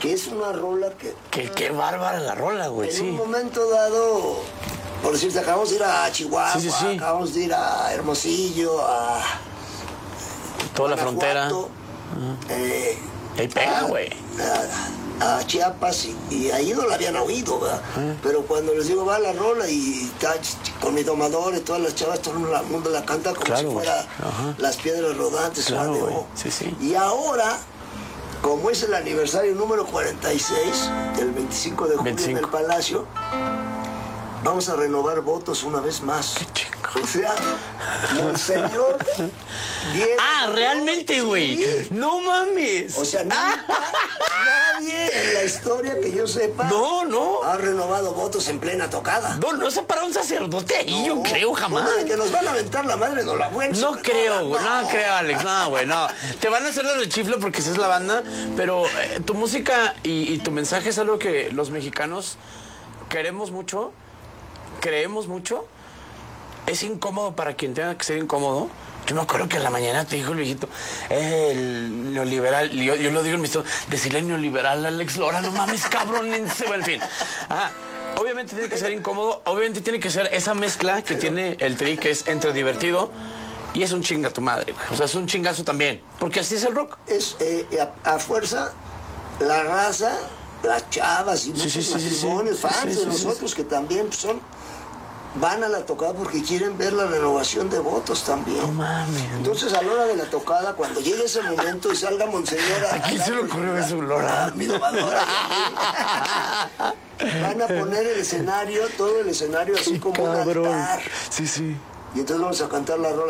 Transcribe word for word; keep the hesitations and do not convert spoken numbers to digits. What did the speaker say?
que es una rola que... Qué, qué bárbara la rola, güey, en sí. un momento dado, por decirte, acabamos de ir a Chihuahua, Sí, sí, sí. acabamos de ir a Hermosillo, a... Toda la frontera. Eh, Ahí pega, güey. A, a Chiapas y, y ahí no la habían oído, ¿verdad? Ah. Pero cuando les digo, va la rola y está con mi domador y todas las chavas, todo el mundo la canta como Claro, si fuera ajá. Las Piedras Rodantes. Claro, o güey. algo. Sí, sí. Y ahora, como es el aniversario número cuarenta y seis del veinticinco de julio veinticinco. en el Palacio, vamos a renovar votos una vez más. Qué chico. O sea, Monseñor Diego. Ah, realmente, güey. Sí. No mames. O sea, nunca, nadie en la historia que yo sepa No, no. ha renovado votos en plena tocada. No, no se para un sacerdote ahí, yo creo, jamás. No, de que nos van a aventar la madre, no la buena. No creo, güey, no creo, Alex, no, güey, no. Te van a hacer los de chiflo porque esa es la banda, pero eh, tu música y, y tu mensaje es algo que los mexicanos queremos mucho, creemos mucho. Es incómodo para quien tenga que ser incómodo. Yo me acuerdo que en la mañana te dijo el viejito, el neoliberal, yo, yo lo digo en mi historia, decirle neoliberal a Alex Lora, no mames, cabrón, en fin. Ajá. Obviamente tiene que ser incómodo, obviamente tiene que ser esa mezcla que tiene el Tri, que es entre divertido y es un chinga tu madre, güey. O sea, es un chingazo también, porque así es el rock. Es eh, a, a fuerza la raza, las chavas y muchos sí, sí, matrimonios, sí, sí. fans Sí, sí, de sí, nosotros que también son, van a la tocada porque quieren ver la renovación de votos también. No mames. Entonces, a la hora de la tocada, cuando llegue ese momento y salga Monseñor... ¿A quién se le ocurrió eso, Lora? A mi domadora. Van a poner el escenario, todo el escenario así como un Cabrón. altar. Sí, sí. Y entonces vamos a cantar la rola.